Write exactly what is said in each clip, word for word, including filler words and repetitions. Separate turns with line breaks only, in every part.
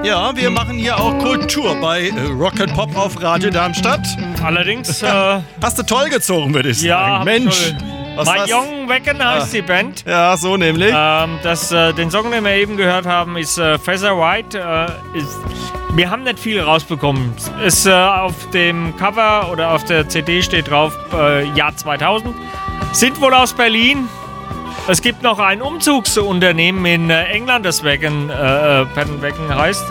Ja, wir machen hier auch Kultur bei äh, Rock and Pop auf Radio Darmstadt.
Allerdings... Äh,
hast du toll gezogen, würde ich
ja,
sagen. Mensch.
Was My Young Wacken heißt ah. die Band.
Ja, so nämlich.
Ähm, das, äh, den Song, den wir eben gehört haben, ist äh, Feather White. Äh, ist, wir haben nicht viel rausbekommen. Ist, äh, auf dem Cover oder auf der C D steht drauf äh, Jahr zweitausend. Sind wohl aus Berlin. Es gibt noch ein Umzugsunternehmen in äh, England, das Wacken, äh, Patent Wacken heißt.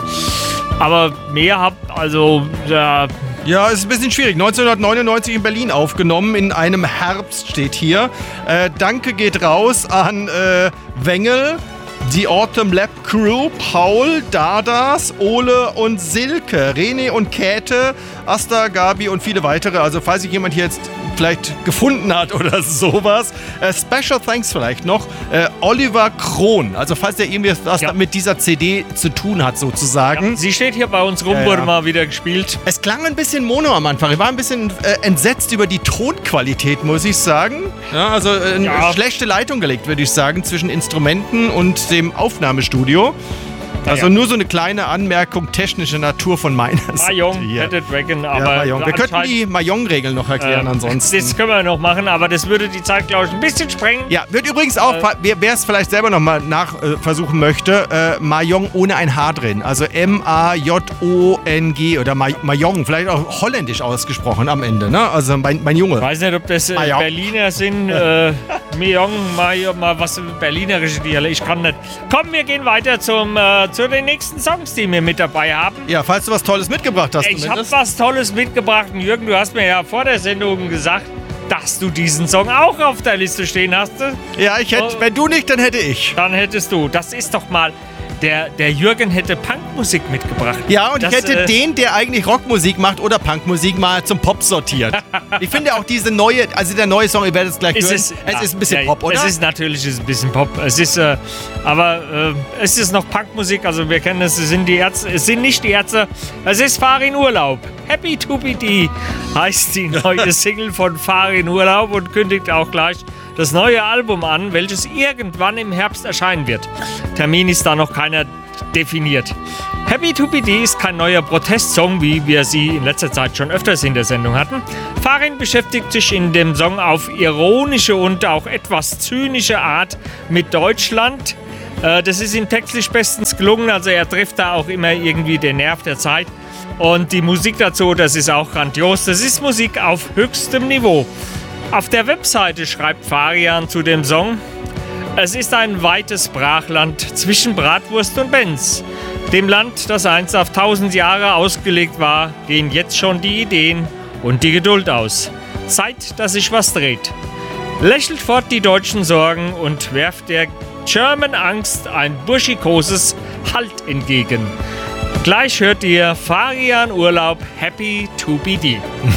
Aber mehr habt also... Äh,
Ja, es ist ein bisschen schwierig. neunzehnhundertneunundneunzig in Berlin aufgenommen, in einem Herbst steht hier. Äh, Danke geht raus an äh, Wengel, die Autumn Lab Crew, Paul, Dardas, Ole und Silke, René und Käthe, Asta, Gabi und viele weitere. Also falls sich jemand hier jetzt vielleicht gefunden hat oder sowas. Äh, Special Thanks vielleicht noch. Äh, Oliver Krohn. Also falls der irgendwie was ja. mit dieser C D zu tun hat sozusagen.
Ja, sie steht hier bei uns rum, ja, wurde ja. mal wieder gespielt.
Es klang ein bisschen mono am Anfang. Ich war ein bisschen äh, entsetzt über die Tonqualität, muss ich sagen. Ja, also äh, eine ja. schlechte Leitung gelegt, würde ich sagen, zwischen Instrumenten und dem Aufnahmestudio. Also ja, ja. nur so eine kleine Anmerkung technischer Natur von meiner Seite.
Mahjong, Patent Wacken, aber...
Ja, wir könnten die Mahjong-Regeln noch erklären äh, ansonsten.
Das können wir noch machen, aber das würde die Zeit, glaube ich, ein bisschen sprengen.
Ja, wird übrigens auch, äh, wer es vielleicht selber nochmal nachversuchen äh, möchte, äh, Mahjong ohne ein H drin. Also M A J O N G oder Mahjong, vielleicht auch holländisch ausgesprochen am Ende, ne? Also mein, mein Junge.
Ich weiß nicht, ob das äh, Berliner sind. Äh, Mahjong, Mahjong, mal was berlinerische Dialekt. Ich kann nicht. Komm, wir gehen weiter zum... Äh, zu den nächsten Songs, die wir mit dabei haben.
Ja, falls du was Tolles mitgebracht hast.
Ich habe was Tolles mitgebracht. Und Jürgen, du hast mir ja vor der Sendung gesagt, dass du diesen Song auch auf der Liste stehen hast.
Ja, ich hätte, oh, wenn du nicht, dann hätte ich.
Dann hättest du. Das ist doch mal... Der, der Jürgen hätte Punkmusik mitgebracht.
Ja, und
das,
ich hätte
äh,
den, der eigentlich Rockmusik macht oder Punkmusik, mal zum Pop sortiert. Ich finde auch diese neue, also der neue Song, ihr werdet es gleich hören, es, es ja, ist ein bisschen ja, Pop, oder?
Es ist natürlich ist ein bisschen Pop. Es ist, äh, aber äh, es ist noch Punkmusik, also wir kennen es, es sind die Ärzte, es sind nicht die Ärzte, es ist Fahr in Urlaub. Happy to be D heißt die neue Single von Fahr in Urlaub und kündigt auch gleich das neue Album an, welches irgendwann im Herbst erscheinen wird. Termin ist da noch keiner definiert. Happy to be D ist kein neuer Protestsong, wie wir sie in letzter Zeit schon öfters in der Sendung hatten. Farin beschäftigt sich in dem Song auf ironische und auch etwas zynische Art mit Deutschland. Das ist ihm textlich bestens gelungen, also er trifft da auch immer irgendwie den Nerv der Zeit. Und die Musik dazu, das ist auch grandios. Das ist Musik auf höchstem Niveau. Auf der Webseite schreibt Farian zu dem Song: Es ist ein weites Brachland zwischen Bratwurst und Benz. Dem Land, das einst auf tausend Jahre ausgelegt war, gehen jetzt schon die Ideen und die Geduld aus. Zeit, dass sich was dreht. Lächelt fort die deutschen Sorgen und werft der German Angst ein burschikoses Halt entgegen. Gleich hört ihr Farian Urlaub, Happy to be D.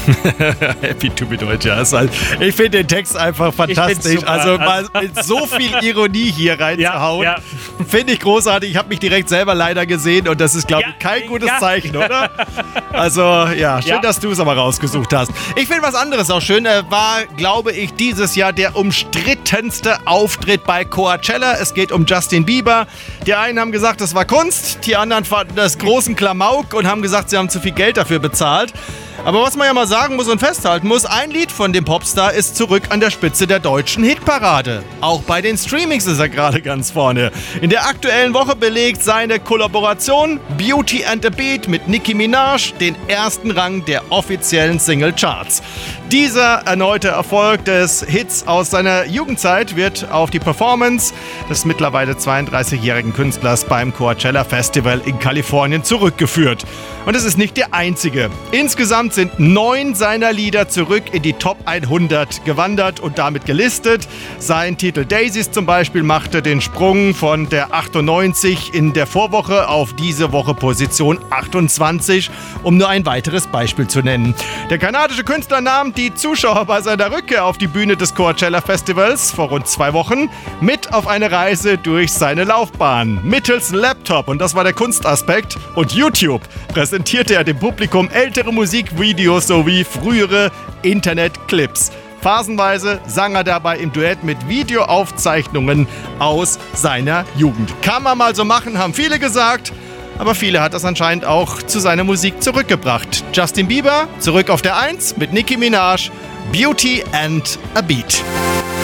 Happy to be Deutsch, ja. Halt, ich finde den Text einfach fantastisch. Also mal mit so viel Ironie hier reinzuhauen, ja, ja. finde ich großartig. Ich habe mich direkt selber leider gesehen und das ist, glaube ich, ja, kein gutes ja. Zeichen, oder? Also, ja, schön, ja. dass du es aber rausgesucht hast. Ich finde was anderes auch schön. War, glaube ich, dieses Jahr der umstrittenste Auftritt bei Coachella. Es geht um Justin Bieber. Die einen haben gesagt, das war Kunst, die anderen fanden das großen Klamauk und haben gesagt, sie haben zu viel Geld dafür bezahlt. Aber was man ja mal sagen muss und festhalten muss, ein Lied von dem Popstar ist zurück an der Spitze der deutschen Hitparade. Auch bei den Streamings ist er gerade ganz vorne. In der aktuellen Woche belegt seine Kollaboration Beauty and the Beat mit Nicki Minaj den ersten Rang der offiziellen Single-Charts. Dieser erneute Erfolg des Hits aus seiner Jugendzeit wird auf die Performance des mittlerweile zweiunddreißigjährigen Künstlers beim Coachella Festival in Kalifornien zurückgeführt. Und es ist nicht der einzige. Insgesamt sind neun seiner Lieder zurück in die Top hundert gewandert und damit gelistet. Sein Titel Daisies zum Beispiel machte den Sprung von der achtundneunzig in der Vorwoche auf diese Woche Position achtundzwanzig, um nur ein weiteres Beispiel zu nennen. Der kanadische Künstler nahm die Zuschauer bei seiner Rückkehr auf die Bühne des Coachella Festivals vor rund zwei Wochen mit auf eine Reise durch seine Laufbahn. Mittels Laptop, und das war der Kunstaspekt, und YouTube präsentierte er dem Publikum ältere Musikvideos sowie frühere Internetclips. Phasenweise sang er dabei im Duett mit Videoaufzeichnungen aus seiner Jugend. Kann man mal so machen, haben viele gesagt. aber viele hat das anscheinend auch zu seiner Musik zurückgebracht. Justin Bieber, zurück auf der eins mit Nicki Minaj, Beauty and a Beat.